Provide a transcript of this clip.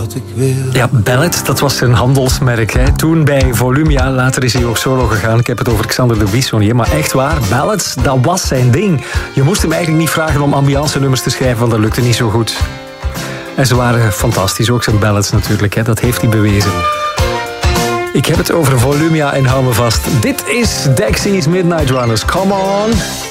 wat ik wil. Ja, Ballet, dat was zijn handelsmerk. Hè. Toen bij Volumia, later is hij ook solo gegaan. Ik heb het over Xander de Buissonnier. Maar echt waar, Ballet, dat was zijn ding. Je moest hem eigenlijk niet vragen om ambiance nummers te schrijven, want dat lukte niet zo goed. En ze waren fantastisch, ook zijn ballads natuurlijk. Hè. Dat heeft hij bewezen. Ik heb het over Volumia en hou me vast. Dit is Dexys Midnight Runners. Come on!